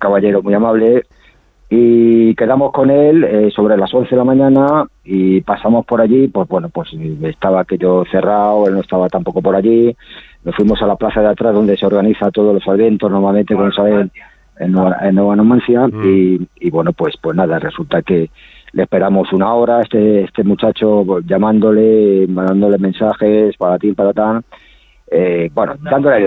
caballero muy amable, y quedamos con él sobre las 11 de la mañana y pasamos por allí, pues bueno, pues estaba aquello cerrado, él no estaba tampoco por allí, nos fuimos a la plaza de atrás donde se organiza todos los eventos, normalmente, como saben, en Nueva Numancia, y bueno, pues nada, resulta que le esperamos una hora, este muchacho llamándole, mandándole mensajes, para ti, para tan, bueno, dándole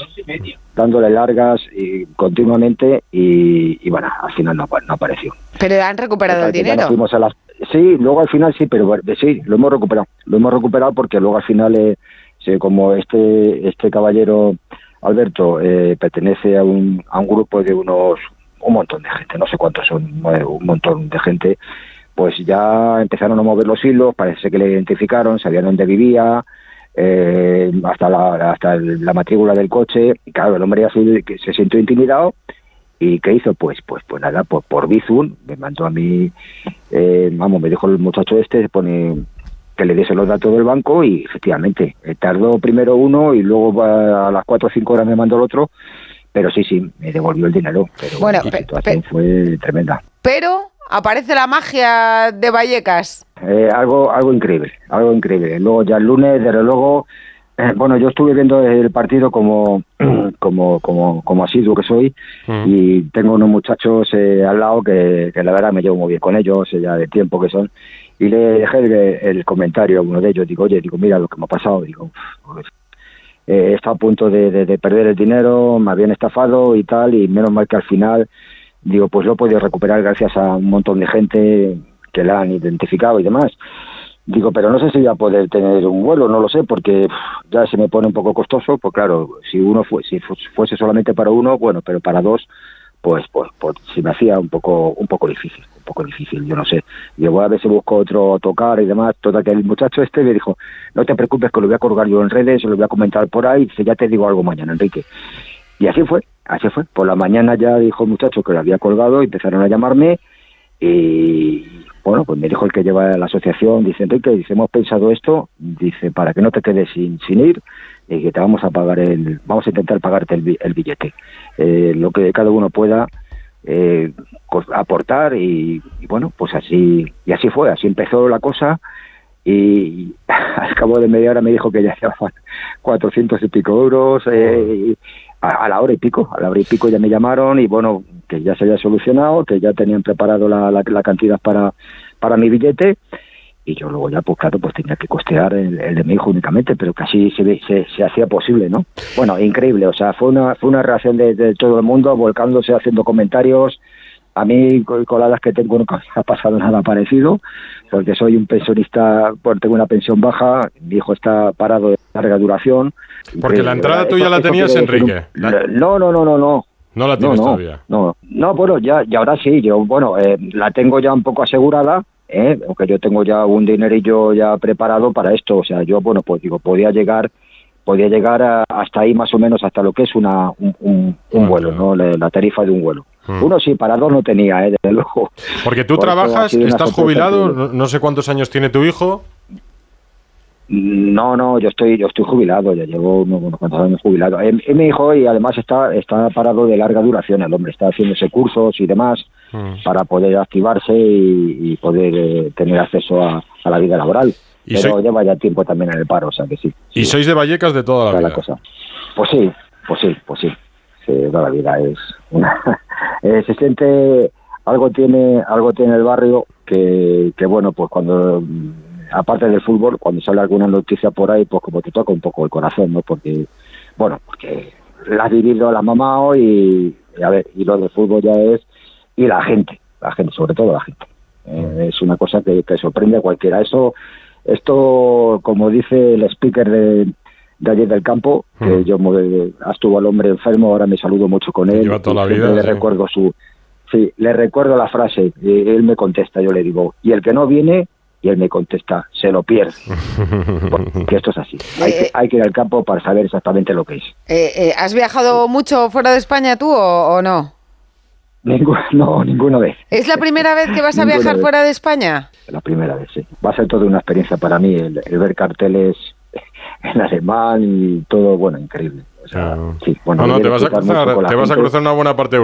largas y continuamente, y bueno, al final no apareció. ¿Pero han recuperado el dinero? Sí, luego al final sí, pero sí, lo hemos recuperado porque luego al final, como este caballero Alberto pertenece a un grupo de un montón de gente, no sé cuántos son, un montón de gente, pues ya empezaron a mover los hilos, parece que le identificaron, sabían dónde vivía, hasta la matrícula del coche, y claro, el hombre ya se sintió intimidado. ¿Y qué hizo? Pues nada, por Bizum me mandó a mí, me dijo el muchacho pone que le diese los datos del banco, y efectivamente, tardó primero uno y luego a las 4 o 5 horas me mandó el otro, pero sí, me devolvió el dinero, pero bueno, la situación fue tremenda. Pero aparece la magia de Vallecas. Algo increíble. Luego ya el lunes, desde luego, bueno, yo estuve viendo el partido como asiduo que soy, y tengo unos muchachos al lado que la verdad me llevo muy bien con ellos, ya de tiempo que son, y le dejé el comentario a uno de ellos, digo, mira lo que me ha pasado, digo, está a punto de perder el dinero, me habían estafado y tal, y menos mal que al final, digo, pues lo he podido recuperar gracias a un montón de gente que la han identificado y demás. Digo, pero no sé si voy a poder tener un vuelo, no lo sé, porque ya se me pone un poco costoso, pues claro, si fuese solamente para uno, bueno, pero para dos, pues se me hacía un poco difícil, yo no sé. Yo voy a ver si busco otro tocar y demás. Total, que el muchacho me dijo, no te preocupes, que lo voy a colgar yo en redes, lo voy a comentar por ahí, dice, ya te digo algo mañana, Enrique. Y así fue. Por la mañana ya dijo el muchacho que lo había colgado, y empezaron a llamarme, y bueno, pues me dijo el que lleva la asociación, dice, Enrique, dice, hemos pensado esto, dice, para que no te quedes sin ir, y que te vamos a intentar pagarte el billete, lo que cada uno pueda aportar, y bueno, pues así fue, así empezó la cosa, y al cabo de media hora me dijo que ya llevaban 400 y pico euros, a la hora y pico ya me llamaron, y bueno, que ya se había solucionado, que ya tenían preparado la cantidad para mi billete, y yo luego ya, pues claro, pues tenía que costear el de mi hijo únicamente, pero que así se hacía posible, ¿no? Bueno, increíble, o sea, fue una reacción de todo el mundo, volcándose, haciendo comentarios. A mí, con la edad que tengo, nunca ha pasado nada parecido, porque soy un pensionista, tengo una pensión baja, mi hijo está parado de larga duración. Porque la entrada tuya la tenías, Enrique. No. ¿No la tienes todavía? No, bueno, ya ahora sí, la tengo ya un poco asegurada, aunque yo tengo ya un dinerillo ya preparado para esto, o sea, yo, bueno, pues digo, podía llegar hasta ahí más o menos, hasta lo que es un vuelo, ¿no? La tarifa de un vuelo. Uno sí, para dos no tenía, desde luego. Porque tú trabajas, estás jubilado, no sé cuántos años tiene tu hijo. No, yo estoy jubilado, ya llevo unos cuantos años jubilado. Es mi hijo, y además está parado de larga duración, el hombre está haciéndose cursos y demás para poder activarse y poder tener acceso a la vida laboral. Pero lleva ya tiempo también en el paro, o sea que sí. ¿Y sois de Vallecas de toda la vida? Cosa. Pues sí. Toda la vida es una... se siente... Algo tiene el barrio que bueno, pues cuando... Aparte del fútbol, cuando sale alguna noticia por ahí, pues como te toca un poco el corazón, ¿no? Porque la has vivido, la has mamado, y lo del fútbol ya es... Y la gente, sobre todo la gente. Es una cosa que sorprende a cualquiera. Esto, como dice el speaker de ayer del campo, que yo estuvo al hombre enfermo, ahora me saludo mucho con él. Lleva toda la vida. Le recuerdo la frase, y él me contesta, yo le digo, y el que no viene, y él me contesta, se lo pierde. Que esto es así. Hay que ir al campo para saber exactamente lo que es. ¿Has viajado mucho fuera de España tú o no? Ninguna vez. ¿Es la primera vez que vas a viajar fuera de España? La primera vez, sí. Va a ser toda una experiencia para mí, el ver carteles en alemán y todo, bueno, increíble. O sea, sí, bueno, te vas a cruzar una buena parte